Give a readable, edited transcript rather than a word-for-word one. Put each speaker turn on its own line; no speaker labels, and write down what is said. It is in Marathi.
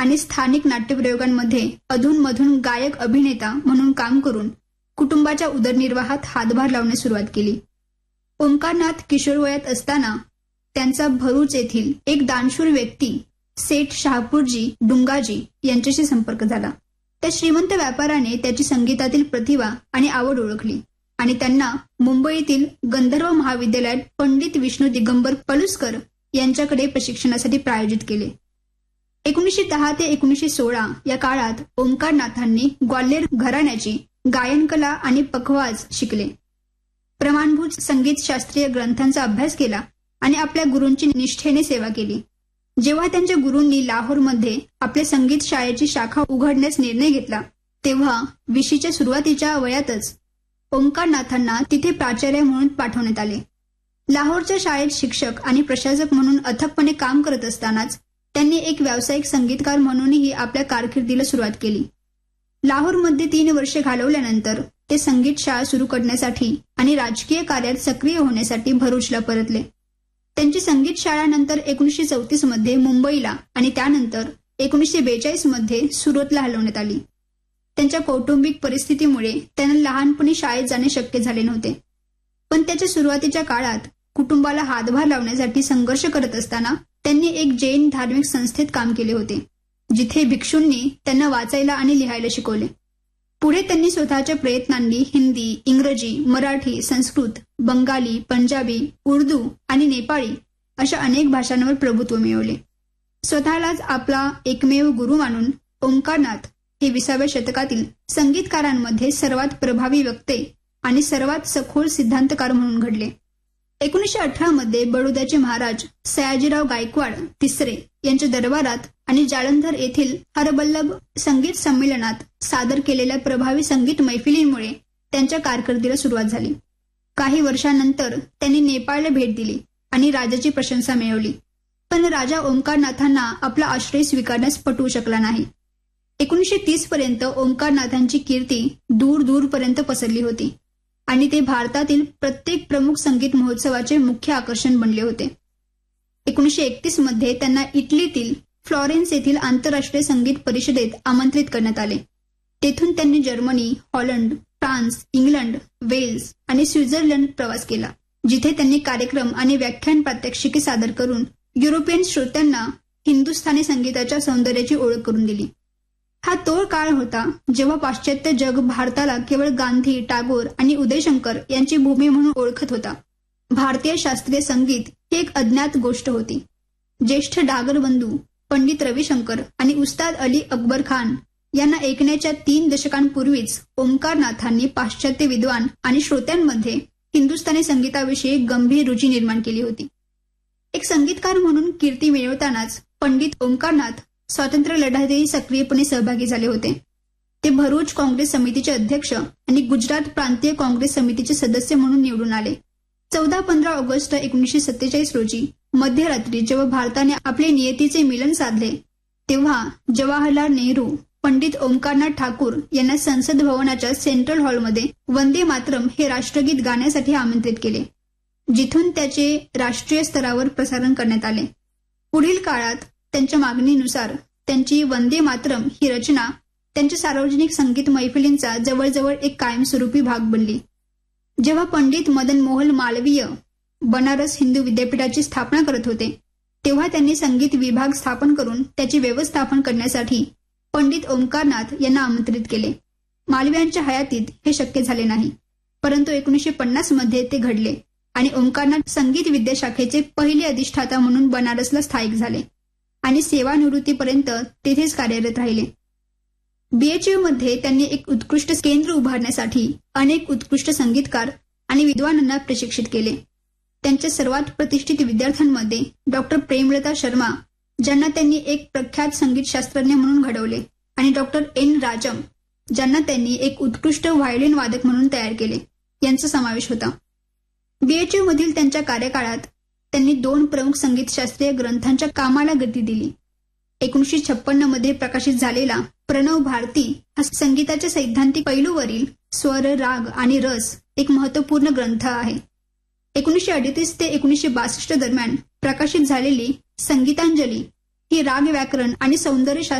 आणि स्थानिक नाट्यप्रयोगांमध्ये अधूनमधून गायक अभिनेता म्हणून काम करून कुटुंबाच्या उदरनिर्वाहात हातभार लावण्यास सुरुवात केली. ओंकारनाथ किशोरवयात असताना त्यांचा भरूच येथील एक दानशूर व्यक्ती सेठ शहापूरजी डुंगाजी यांच्याशी संपर्क झाला. त्या श्रीमंत व्यापाऱ्याने त्याची संगीतातील प्रतिभा आणि आवड ओळखली आणि त्यांना मुंबईतील गंधर्व महाविद्यालयात पंडित विष्णू दिगंबर पलुसकर यांच्याकडे प्रशिक्षणासाठी प्रायोजित केले. 1910 ते 1916 या काळात ओंकारनाथांनी ग्वाल्हेर घराण्याची गायनकला आणि पखवाज शिकले. प्रमाणभूत संगीत शास्त्रीय ग्रंथांचा अभ्यास केला आणि आपल्या गुरूंची निष्ठेने सेवा केली. जेव्हा त्यांच्या गुरूंनी लाहोरमध्ये आपल्या संगीत शाळेची शाखा उघडण्यास निर्णय घेतला तेव्हा 20च्या सुरुवातीच्या वयातच ओंकारनाथांना तिथे प्राचार्य म्हणून पाठवण्यात आले. लाहोरच्या शाळेत शिक्षक आणि प्रशासक म्हणून अथकपणे काम करत असतानाच त्यांनी एक व्यावसायिक संगीतकार म्हणूनही आपल्या कारकिर्दीला सुरुवात केली. लाहोरमध्ये 3 वर्षे घालवल्यानंतर ते संगीत शाळा सुरू करण्यासाठी आणि राजकीय कार्यात सक्रिय होण्यासाठी भरूचला परतले. त्यांची संगीत शाळानंतर 1934 मध्ये मुंबईला आणि त्यानंतर 1942 मध्ये सुरतला हलवण्यात आली. त्यांच्या कौटुंबिक परिस्थितीमुळे त्यांना लहानपणी शाळेत जाणे शक्य झाले नव्हते. पण त्याच्या सुरुवातीच्या काळात कुटुंबाला हातभार लावण्यासाठी संघर्ष करत असताना त्यांनी एक जैन धार्मिक संस्थेत काम केले होते, जिथे भिक्षूंनी त्यांना वाचायला आणि लिहायला शिकवले. पुढे त्यांनी स्वतःच्या प्रयत्नांनी हिंदी, इंग्रजी, मराठी, संस्कृत, बंगाली, पंजाबी, उर्दू आणि नेपाळी अशा अनेक भाषांवर प्रभुत्व मिळवले. स्वतःलाच आपला एकमेव गुरु मानून ओंकारनाथ हे 20व्या शतकातील संगीतकारांमध्ये सर्वात प्रभावी वक्ते आणि सर्वात सखोल सिद्धांतकार म्हणून घडले. 1918 मध्ये बडोद्याचे महाराज सयाजीराव गायकवाड तिसरे यांच्या दरबारात आणि जालंधर येथील हरबल्लभ संगीत संमेलनात सादर केलेल्या प्रभावी संगीत मैफिलींमुळे त्यांच्या कारकिर्दीला सुरुवात झाली. काही वर्षांनंतर त्यांनी नेपाळला भेट दिली आणि राजाची प्रशंसा मिळवली. पण राजा ओंकारनाथांना आपला आश्रय स्वीकारण्यास पटवू शकला नाही. 1930 पर्यंत ओंकारनाथांची कीर्ती दूर दूरपर्यंत पसरली होती आणि ते भारतातील प्रत्येक प्रमुख संगीत महोत्सवाचे मुख्य आकर्षण बनले होते. 1931 मध्ये त्यांना इटलीतील फ्लॉरेन्स येथील आंतरराष्ट्रीय संगीत परिषदेत आमंत्रित करण्यात आले. तेथून त्यांनी Germany, Holland, France, England, Wales आणि स्वित्झर्लंड प्रवास केला, जिथे त्यांनी कार्यक्रम आणि व्याख्यान प्रात्यक्षिके सादर करून युरोपियन श्रोत्यांना हिंदुस्थानी संगीताच्या सौंदर्याची ओळख करून दिली. हा तो काळ होता जेव्हा पाश्चात्य जग भारताला केवळ गांधी, टागोर आणि उदयशंकर यांची भूमी म्हणून ओळखत होता. भारतीय शास्त्रीय संगीत ही एक अज्ञात गोष्ट होती. ज्येष्ठ डागर बंधू पंडित रविशंकर आणि उस्ताद अली अकबर खान यांना ऐकण्याच्या 3 दशकांपूर्वीच ओंकारनाथांनी पाश्चात्य विद्वान आणि श्रोत्यांमध्ये हिंदुस्थानी संगीताविषयी गंभीर रुची निर्माण केली होती. एक संगीतकार म्हणून कीर्ती मिळवतानाच पंडित ओंकारनाथ स्वातंत्र्य लढ्यातही सक्रियपणे सहभागी झाले होते. ते भरूच काँग्रेस समितीचे अध्यक्ष आणि गुजरात प्रांतीय काँग्रेस समितीचे सदस्य म्हणून निवडून आले. 14-15 ऑगस्ट 1947 रोजी मध्यरात्री जेव्हा भारताने आपले नियतीचे मिलन साधले तेव्हा जवाहरलाल नेहरू पंडित ओंकारनाथ ठाकूर यांना संसद भवनाच्या सेंट्रल हॉलमध्ये वंदे मातरम हे राष्ट्रगीत गाण्यासाठी आमंत्रित केले, जिथून त्याचे राष्ट्रीय स्तरावर प्रसारण करण्यात आले. पुढील काळात त्यांच्या मागणीनुसार त्यांची वंदे मातरम ही रचना त्यांच्या सार्वजनिक संगीत मैफिलींचा जवळजवळ एक कायमस्वरूपी भाग बनली. जेव्हा पंडित मदन मोहन मालवीय बनारस हिंदू विद्यापीठाची स्थापना करत होते तेव्हा त्यांनी संगीत विभाग स्थापन करून त्याचे व्यवस्थापन करण्यासाठी पंडित ओंकारनाथ यांना आमंत्रित केले. मालवीयांच्या हयातीत हे शक्य झाले नाही, परंतु 1950 मध्ये ते घडले आणि ओंकारनाथ संगीत विद्याशाखेचे पहिले अधिष्ठाता म्हणून बनारसला स्थायिक झाले आणि सेवानिवृत्तीपर्यंत तेथेच कार्यरत राहिले. BHU मध्ये त्यांनी एक उत्कृष्ट केंद्र उभारण्यासाठी अनेक उत्कृष्ट संगीतकार आणि विद्वानांना प्रशिक्षित केले. त्यांच्या सर्वात प्रतिष्ठित विद्यार्थ्यांमध्ये डॉक्टर प्रेमलता शर्मा, ज्यांना त्यांनी एक प्रख्यात संगीतशास्त्रज्ञ म्हणून घडवले, आणि डॉक्टर N. राजम, ज्यांना त्यांनी एक उत्कृष्ट व्हायोलिन वादक म्हणून तयार केले, यांचा समावेश होता. BHU मधील त्यांच्या कार्यकाळात त्यांनी 2 प्रमुख संगीतशास्त्रीय ग्रंथांच्या कामाला गती दिली. 1956 मध्ये प्रकाशित झालेला प्रणव भारती हा संगीताच्या सैद्धांतिक पैलूवरील स्वर, राग आणि रस एक महत्वपूर्ण ग्रंथ आहे. 1938 ते 1962 दरम्यान प्रकाशित झालेली संगीतांजली ही राग व्याकरण आणि सौंदर्य